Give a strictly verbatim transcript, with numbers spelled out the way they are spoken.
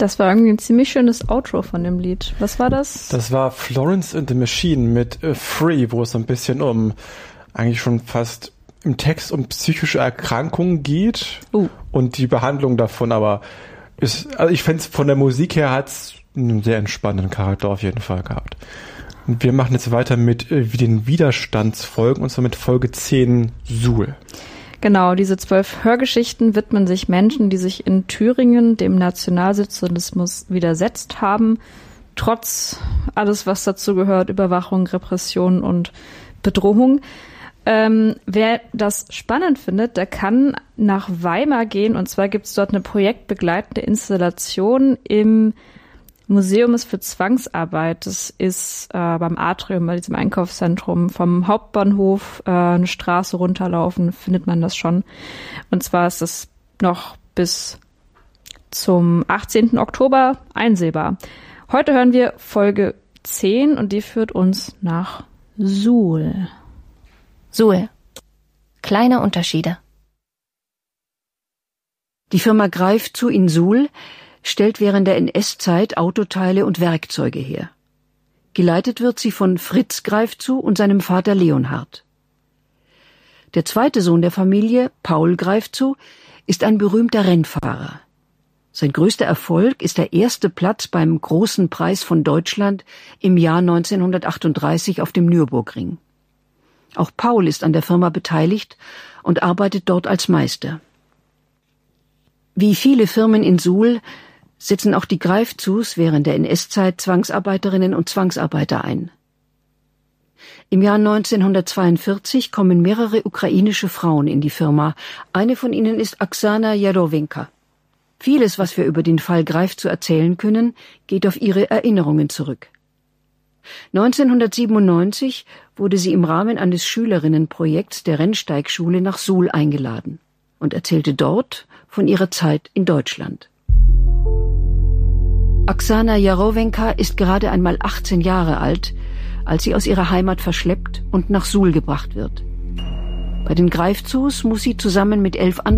Das war irgendwie ein ziemlich schönes Outro von dem Lied. Was war das? Das war Florence and the Machine mit uh, Free, wo es so ein bisschen um, eigentlich schon fast im Text um psychische Erkrankungen geht uh. und die Behandlung davon, aber ist, also ich fände es von der Musik her hat es einen sehr entspannenden Charakter auf jeden Fall gehabt. Und wir machen jetzt weiter mit äh, den Widerstandsfolgen, und zwar mit Folge zehn, Suhl. Genau, diese zwölf Hörgeschichten widmen sich Menschen, die sich in Thüringen dem Nationalsozialismus widersetzt haben, trotz alles, was dazu gehört, Überwachung, Repression und Bedrohung. Ähm, wer das spannend findet, der kann nach Weimar gehen, und zwar gibt es dort eine projektbegleitende Installation im Museum für Zwangsarbeit. Das ist äh, beim Atrium, bei diesem Einkaufszentrum vom Hauptbahnhof äh, eine Straße runterlaufen, findet man das schon. Und zwar ist das noch bis zum achtzehnten Oktober einsehbar. Heute hören wir Folge zehn und die führt uns nach Suhl. Suhl. Kleine Unterschiede. Die Firma Greifzu in Suhl stellt während der N S-Zeit Autoteile und Werkzeuge her. Geleitet wird sie von Fritz Greifzu und seinem Vater Leonhard. Der zweite Sohn der Familie, Paul Greifzu, ist ein berühmter Rennfahrer. Sein größter Erfolg ist der erste Platz beim Großen Preis von Deutschland im Jahr neunzehnhundertachtunddreißig auf dem Nürburgring. Auch Paul ist an der Firma beteiligt und arbeitet dort als Meister. Wie viele Firmen in Suhl setzen auch die Greifzus während der N S-Zeit Zwangsarbeiterinnen und Zwangsarbeiter ein. Im Jahr neunzehnhundertzweiundvierzig kommen mehrere ukrainische Frauen in die Firma. Eine von ihnen ist Oksana Jarowenka. Vieles, was wir über den Fall Greifzu erzählen können, geht auf ihre Erinnerungen zurück. neunzehnhundertsiebenundneunzig wurde sie im Rahmen eines Schülerinnenprojekts der Rennsteigschule nach Suhl eingeladen und erzählte dort von ihrer Zeit in Deutschland. Oksana Jarowenka ist gerade einmal achtzehn Jahre alt, als sie aus ihrer Heimat verschleppt und nach Suhl gebracht wird. Bei den Greifzus muss sie zusammen mit elf anderen